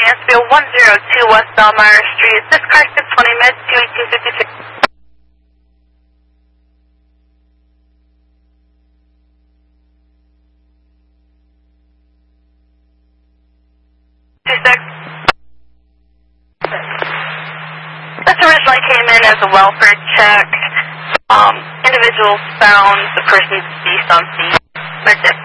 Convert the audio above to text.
Mansfield 102 West Elmira Street. Is this car 620 mid 21856? This originally came in as a welfare check. Individuals found the person deceased on scene.